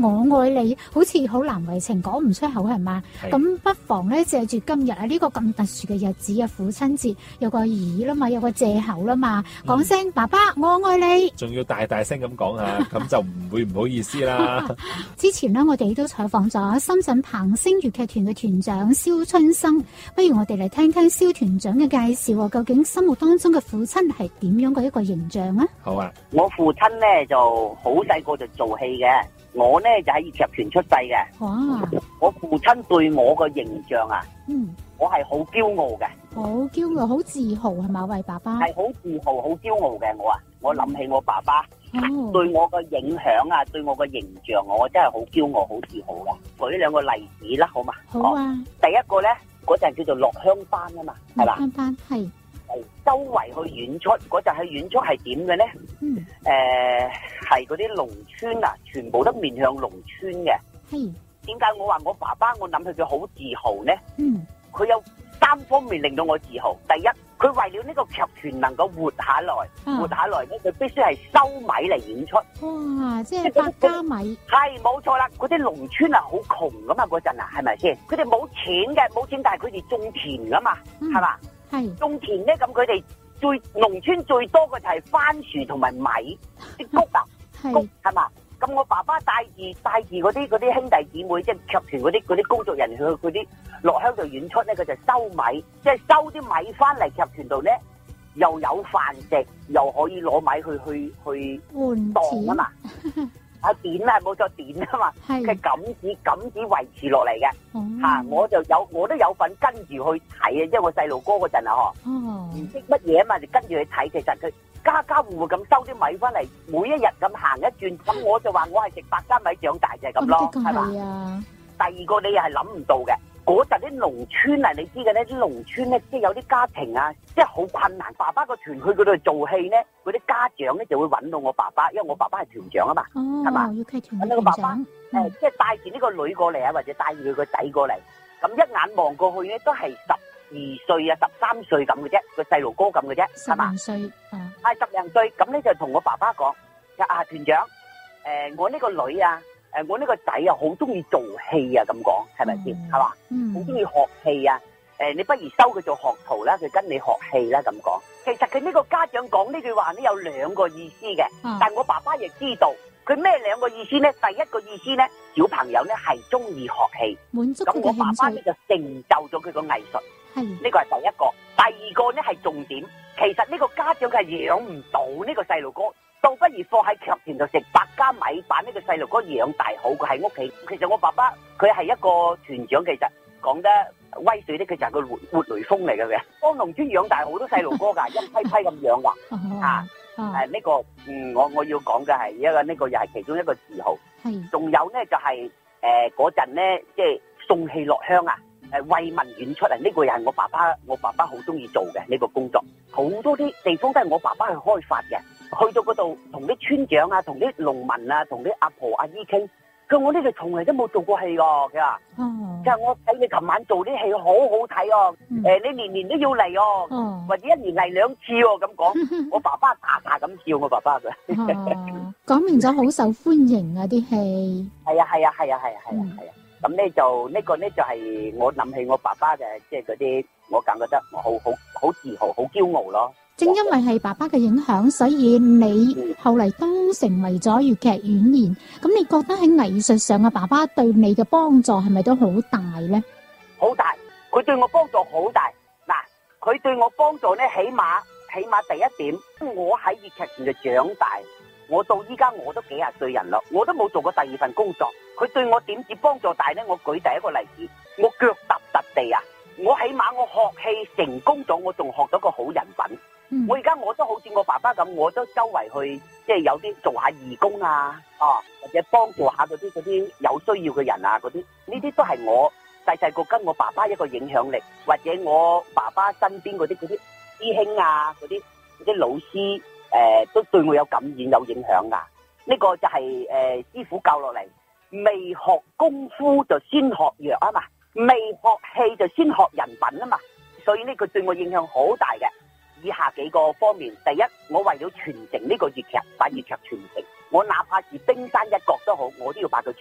我愛你，好似好難為情，講唔出口係嘛？咁不妨咧借住今日啊呢個咁特殊嘅日子啊，父親節有個意義啦嘛，有個借口啦嘛，講聲爸爸我愛你， 仲要大大聲咁講下，咁就唔會唔好意思啦。 之前呢，我哋都採訪咗深圳鵬星粵劇團嘅團長蕭春生，不如我哋嚟聽聽蕭團長嘅介紹啊，究竟心目當中嘅父親係點樣嘅一個形象啊？ 好啊，我父親呢就好細個就做戲嘅，我呢就喺粵劇團出世嘅。 哇！ 我父親對我個形象啊，我係好驕傲嘅， 好驕傲，好自豪係嘛？為爸爸係好自豪、好驕傲嘅我諗起我爸爸對我個影響啊，對我個形象，我真係好驕傲、好自豪嘅。舉兩個例子啦，好嘛？ 好啊。 第一個呢，嗰陣叫做落鄉班啊嘛，係嘛？ 落鄉班係周圍去演出，嗰陣去演出係點嘅呢？係嗰啲農村啊，全部都面向農村嘅。點解我話我爸爸，我諗起佢好自豪呢？佢有三方面令到我自豪。第一，佢為了呢個劇團能夠活下來呢，佢必須係收米嚟演出。 哇！即係百家米。 係冇錯啦，嗰啲農村啊好窮噶嘛，嗰陣啊係咪先？佢哋冇錢，但係佢哋種田噶嘛，係嘛？係種田呢，咁佢哋農村最多嘅就係番薯同埋米，啲穀啊，穀係嘛？咁我爸爸帶住嗰啲兄弟姊妹，即係劇團嗰啲工作人員去嗰啲落鄉度演出咧，佢就收米，即係收啲米翻嚟劇團度咧，又有飯食，又可以攞米去當啊嘛，點啊冇錯點啊嘛，係咁子維持落嚟嘅嚇，我都有份跟住去睇啊，因為我細路哥嗰陣啊唔識乜嘢啊嘛，就跟住去睇，其實佢家家戶戶咁收啲米翻嚟，每一日咁行一轉，咁我就話我係食百家米長大就係咁咯，係嘛？第二個你又係諗唔到嘅，嗰陣啲農村啊，你知嘅呢啲農村咧，即係有啲家庭啊，即係好困難。爸爸個團去嗰度做戲咧，嗰啲家長咧就會揾到我爸爸，因為我爸爸係團長啊嘛，係嘛？揾到個爸爸，即係帶住呢個女過嚟啊，或者帶住佢個仔過嚟，咁一眼望過去咧都係12歲啊13歲咁嘅啫，個細路哥咁嘅啫，係嘛？10歲，係10零歲，咁咧就同我爸爸講，啊團長，我呢個女啊。我呢個仔啊，好中意做戲啊，咁講係咪先？係嘛，好中意學戲啊。你不如收佢做學徒啦，佢跟你學戲啦，咁講。其實佢呢個家長講呢句話呢，有兩個意思嘅。但我爸爸亦知道佢咩兩個意思呢？第一個意思呢，小朋友呢係中意學戲，咁我爸爸呢就成就咗佢個藝術。呢個係第一個。第二個呢係重點。其實呢個家長佢係養唔到呢個細路哥。倒不如放喺劇團度食百家米，把呢個細路哥養大好，佢喺屋企。其實我爸爸佢係一個團長，其實講得威水啲，佢就係個活雷鋒嚟嘅。幫農村養大好多細路哥㗎，一批批咁養㗎。呢個我要講嘅係一個呢個又係其中一個自豪。仲有呢就係嗰陣呢，即係送戲落鄉啊，慰問演出啊，呢個又係我爸爸好中意做嘅呢個工作。好多啲地方都係我爸爸去開發嘅。去到嗰度同啲村長啊，同啲農民啊，同啲阿婆阿姨傾，佢話我呢度從嚟都冇做過戲㗎，佢話，就係我睇你琴晚做啲戲好好睇哦，你年年都要嚟哦，或者一年嚟2次哦，咁講，我爸爸大大咁笑我爸爸嘅， 講明咗好受歡迎啊啲戲， 係啊，咁咧就呢個咧就係我諗起我爸爸嘅，即係嗰啲我感覺得我好自豪、好驕傲咯。 正因為係爸爸嘅影響，所以你後嚟都成為咗粵劇演員。咁你覺得喺藝術上嘅爸爸對你嘅幫助係咪都好大呢？ 好大，佢對我幫助好大。嗱，佢對我幫助呢，起碼第一點，我喺粵劇團就長大，我到依家我都幾廿歲人咯，我都冇做過第二份工作。佢對我點止幫助大呢？我舉第一個例子，我腳踏實地啊！我起碼我學戲成功咗，我仲學到個好人品。我而家我都好似我爸爸咁，我都周圍去，即係有啲做下義工啊，或者幫助下嗰啲有需要嘅人啊，嗰啲呢啲都係我細個跟我爸爸一個影響力，或者我爸爸身邊嗰啲師兄啊，嗰啲老師都對我有感染有影響噶。呢個就係師傅教落嚟，未學功夫就先學藥啊嘛，未學戲就先學人品啊嘛，所以呢佢對我影響好大嘅。以下幾個方面，第一，我為咗傳承呢個粵劇，把粵劇傳承，我哪怕是冰山一角都好，我都要把佢傳